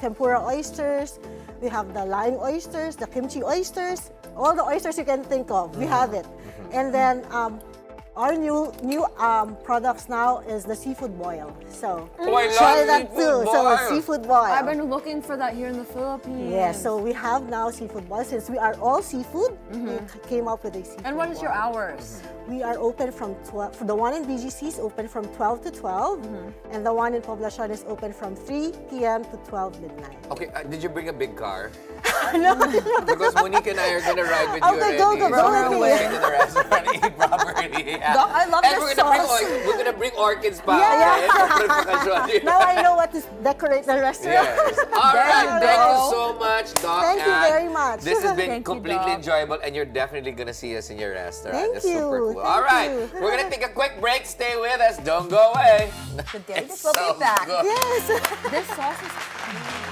tempura oysters. We have the lime oysters, the kimchi oysters. All the oysters you can think of, we have it. And then our new products now is the seafood boil. So I try love that seafood too. So boil. seafood boil. I've been looking for that here in the Philippines. Yeah, so we have now seafood boil. Since we are all seafood, we came up with a seafood And what is your boil. hours? We are open from 12, for the one in BGC is open from 12 to 12, and the one in Poblacion is open from 3 p.m. to 12 midnight. Okay, did you bring a big car? No, Because Monique and I are gonna ride with you Okay, already. go So we're with gonna me. go into the restaurant and eat properly. Yeah. Doc, I love and the we're gonna sauce. we're gonna bring orchids pa. Yeah. Now I know what to decorate the restaurant. Yes. All right. you Thank you go. so much, Doc. Thank you Ann. very much. This has been Thank you, completely Doc. enjoyable, and you're definitely gonna see us in your restaurant. Thank It's super you. cool. Thank All right. you. We're gonna take a quick break. Stay with us. Don't go away. The Davis It's will so be back. good. Yes. This sauce is